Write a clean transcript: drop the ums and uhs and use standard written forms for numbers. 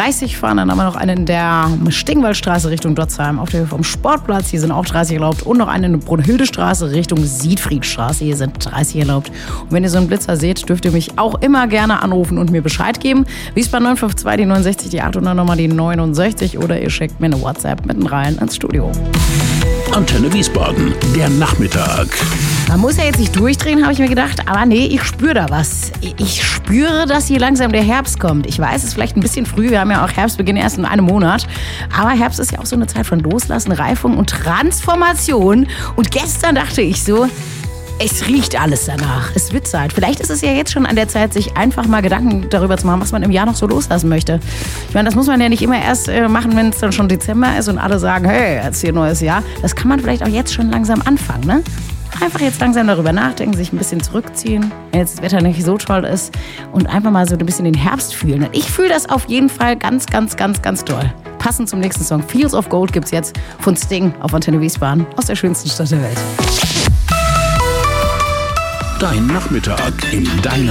30 fahren. Dann haben wir noch einen in der Stingwaldstraße Richtung Dotzheim auf der Höhe vom Sportplatz. Hier sind auch 30 erlaubt. Und noch einen in der Brunhildestraße Richtung Siegfriedstraße. Hier sind 30 erlaubt. Und wenn ihr so einen Blitzer seht, dürft ihr mich auch immer gerne anrufen und mir Bescheid geben. Wiesbaden 952, die 69, die 800 Nummer, die 69. Oder ihr schickt mir eine WhatsApp mitten rein ins Studio. Antenne Wiesbaden, der Nachmittag. Man muss ja jetzt nicht durchdrehen, habe ich mir gedacht. Aber nee, ich spüre da was. Ich spüre, dass hier langsam der Herbst kommt. Ich weiß, es ist vielleicht ein bisschen früh. Wir haben ja auch Herbstbeginn erst in einem Monat. Aber Herbst ist ja auch so eine Zeit von Loslassen, Reifung und Transformation. Und gestern dachte ich so, es riecht alles danach. Es wird Zeit. Vielleicht ist es ja jetzt schon an der Zeit, sich einfach mal Gedanken darüber zu machen, was man im Jahr noch so loslassen möchte. Ich meine, das muss man ja nicht immer erst machen, wenn es dann schon Dezember ist und alle sagen, hey, jetzt hier neues Jahr. Das kann man vielleicht auch jetzt schon langsam anfangen, ne? Einfach jetzt langsam darüber nachdenken, sich ein bisschen zurückziehen, wenn jetzt das Wetter nicht so toll ist und einfach mal so ein bisschen den Herbst fühlen. Und ich fühle das auf jeden Fall ganz, ganz, ganz, ganz toll. Passend zum nächsten Song. Fields of Gold gibt's jetzt von Sting auf Antenne Wiesbaden aus der schönsten Stadt der Welt. Dein Nachmittag in deiner